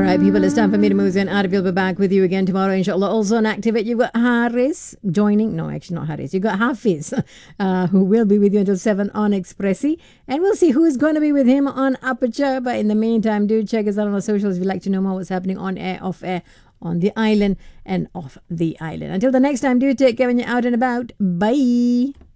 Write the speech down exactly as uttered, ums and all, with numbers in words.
right, people, it's time for me to move in. Arif will be back with you again tomorrow, inshallah. Also on Activate, you've got Haris joining. No, actually not Haris. You've got Hafiz, uh, who will be with you until seven on Expressi. And we'll see who is going to be with him on Aperture. But in the meantime, do check us out on our socials if you'd like to know more what's happening on air, off air, on the island and off the island. Until the next time, do take care when you're out and about. Bye.